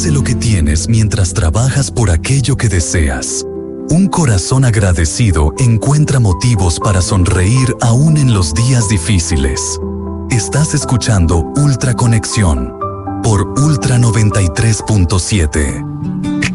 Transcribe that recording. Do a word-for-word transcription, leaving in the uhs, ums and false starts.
Agradece lo que tienes mientras trabajas por aquello que deseas. Un corazón agradecido encuentra motivos para sonreír aún en los días difíciles. Estás escuchando Ultra Conexión por Ultra noventa y tres punto siete.